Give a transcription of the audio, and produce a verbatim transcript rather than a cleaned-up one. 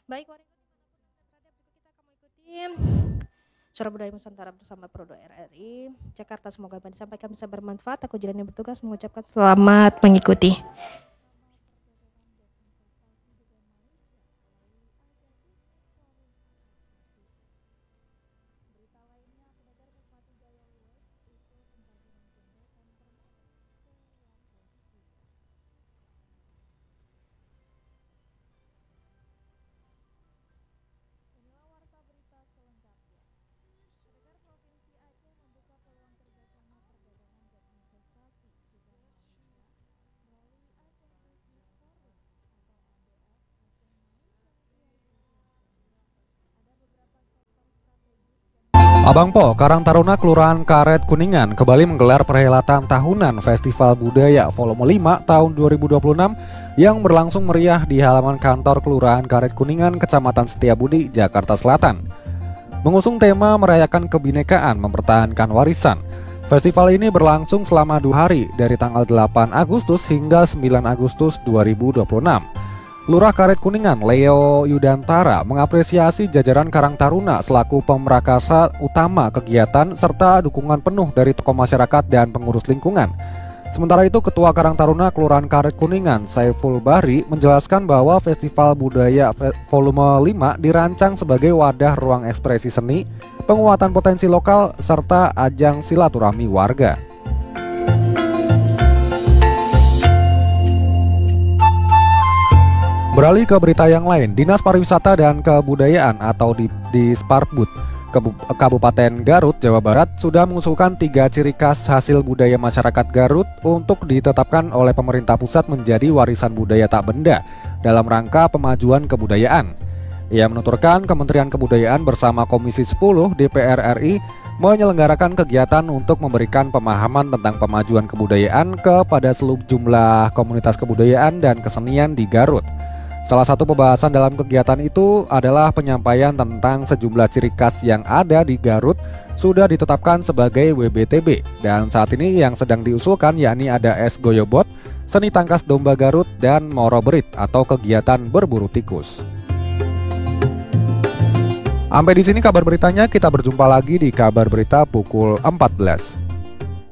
Baik, warga dimanapun Anda berada, berikut kita akan mengikuti Suara Budaya Nusantara bersama Prodo R R I Jakarta. Semoga apa yang disampaikan bisa bermanfaat. Aku Jiran yang bertugas mengucapkan selamat mengikuti. Abang Po, Karang Taruna Kelurahan Karet Kuningan kembali menggelar perhelatan tahunan Festival Budaya Volume lima tahun dua ribu dua puluh enam yang berlangsung meriah di halaman kantor Kelurahan Karet Kuningan, Kecamatan Setiabudi, Jakarta Selatan. Mengusung tema merayakan kebinekaan, mempertahankan warisan, festival ini berlangsung selama dua hari dari tanggal delapan Agustus hingga sembilan Agustus dua ribu dua puluh enam. Lurah Karet Kuningan, Leo Yudantara, mengapresiasi jajaran Karang Taruna selaku pemrakasa utama kegiatan serta dukungan penuh dari tokoh masyarakat dan pengurus lingkungan. Sementara itu, Ketua Karang Taruna Kelurahan Karet Kuningan, Saiful Bahri, menjelaskan bahwa Festival Budaya Volume lima dirancang sebagai wadah ruang ekspresi seni, penguatan potensi lokal, serta ajang silaturahmi warga. Beralih ke berita yang lain, Dinas Pariwisata dan Kebudayaan atau di, di Sparbud Kabupaten Garut, Jawa Barat sudah mengusulkan tiga ciri khas hasil budaya masyarakat Garut untuk ditetapkan oleh pemerintah pusat menjadi warisan budaya tak benda dalam rangka pemajuan kebudayaan. Ia menuturkan Kementerian Kebudayaan bersama Komisi sepuluh D P R R I menyelenggarakan kegiatan untuk memberikan pemahaman tentang pemajuan kebudayaan kepada seluruh jumlah komunitas kebudayaan dan kesenian di Garut. Salah satu pembahasan dalam kegiatan itu adalah penyampaian tentang sejumlah ciri khas yang ada di Garut sudah ditetapkan sebagai W B T B, dan saat ini yang sedang diusulkan yakni ada es goyobot, seni tangkas domba Garut, dan moro berit atau kegiatan berburu tikus. Sampai di sini kabar beritanya, kita berjumpa lagi di kabar berita pukul empat belas.